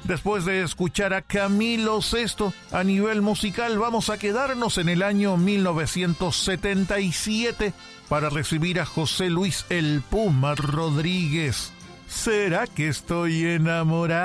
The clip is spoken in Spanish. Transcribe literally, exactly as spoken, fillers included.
Después de escuchar a Camilo Sesto, a nivel musical vamos a quedarnos en el año mil novecientos setenta y siete para recibir a José Luis El Puma Rodríguez. ¿Será que estoy enamorado?